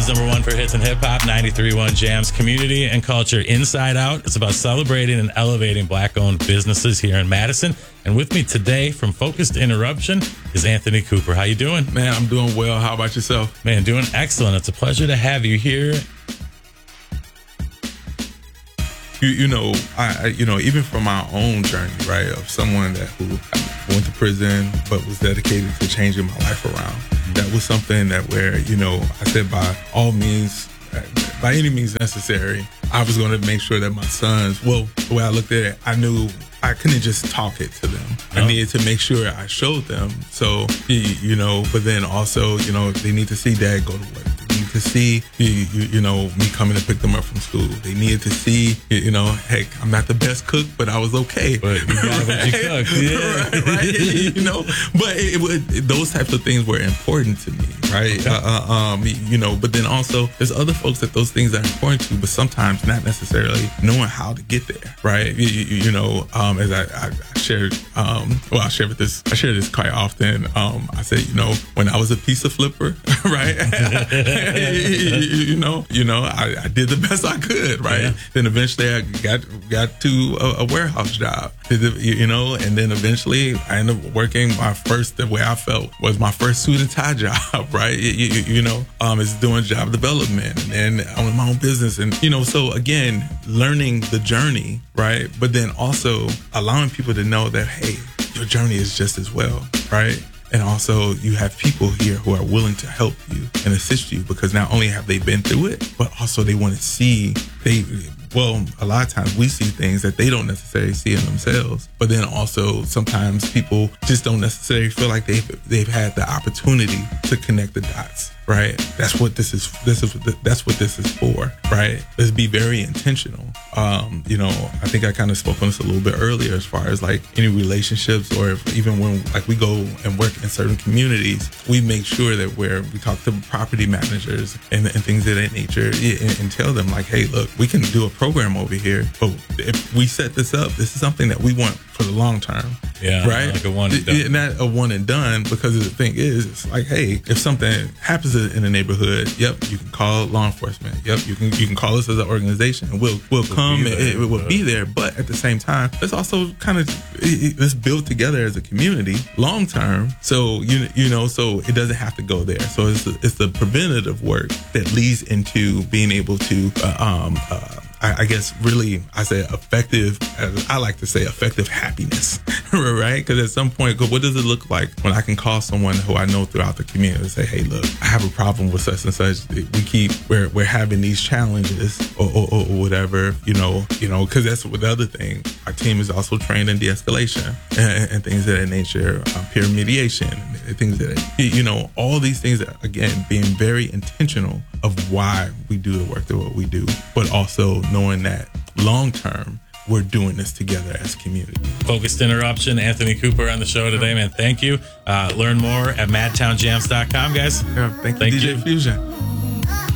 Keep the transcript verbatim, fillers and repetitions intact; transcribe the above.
Madison's number one for hits and hip hop, ninety-three point one Jams, community and culture inside out. It's about celebrating and elevating black-owned businesses here in Madison. And with me today from Focused Interruption is Anthony Cooper. How you doing? Man, I'm doing well. How about yourself? Man, doing excellent. It's a pleasure to have you here. You, you know, I, you know, even from my own journey, right, of someone that who went to prison but was dedicated to changing my life around. Mm-hmm. That was something that where, you know, I said by all means, by any means necessary, I was going to make sure that my sons, well, the way I looked at it, I knew I couldn't just talk it to them. No. I needed to make sure I showed them. So, you know, but then also, you know, they need to see dad go to work. To see, you, you, you know, me coming to pick them up from school. They needed to see, you know, heck, I'm not the best cook, but I was okay. But you got what you cooked, yeah. right, right, you know, but it, it, those types of things were important to me, right? Okay. Uh, um, you know, but then also there's other folks that those things are important to, but sometimes not necessarily knowing how to get there, right? You, you, you know, um, as I, I, I shared, um, well, I share with this, I share this quite often. Um, I said, you know, when I was a pizza flipper, right? you know, you know, I, I did the best I could, right? Yeah. Then eventually I got got to a, a warehouse job, you know, and then eventually I ended up working my first, the way I felt was my first suit and tie job, right? You, you, you know, um, is doing job development and then I own my own business, and you know, so again, learning the journey, right? But then also allowing people to know that hey, your journey is just as well, right? And also you have people here who are willing to help you and assist you because not only have they been through it, but also they want to see, they, well, a lot of times we see things that they don't necessarily see in themselves. But then also sometimes people just don't necessarily feel like they've, they've had the opportunity to connect the dots. Right. That's what this is. This is that's what this is for. Right. Let's be very intentional. Um, you know, I think I kind of spoke on this a little bit earlier as far as like any relationships or if, even when like we go and work in certain communities, we make sure that where we talk to property managers and, and things of that nature and, and tell them like, hey, look, we can do a program over here, but if we set this up, this is something that we want for the long term. Yeah. Right. Like a one and done. Not a one and done, because the thing is, it's like, hey, if something happens in the neighborhood, yep, you can call law enforcement. Yep, you can you can call us as an organization, and we'll we'll, we'll come and it, it will be there. But at the same time, let's also kind of let's build together as a community long term. So you you know, so it doesn't have to go there. So it's it's the preventative work that leads into being able to uh, um. Uh, I guess really, I say effective, I like to say effective happiness, right? Because at some point, what does it look like when I can call someone who I know throughout the community and say, hey, look, I have a problem with such and such. We keep, we're, we're having these challenges or, or, or whatever, you know, you know, because that's the other thing. Our team is also trained in de-escalation and, and things of that nature, um, peer mediation, and things that, you know, all these things, that, again, being very intentional of why we do the work that what we do, but also knowing that long term we're doing this together as a community. Focused Interruption, Anthony Cooper on the show today, man. Thank you. Uh, learn more at madtown jams dot com, guys. Yeah, thank, thank you, D J Fusion.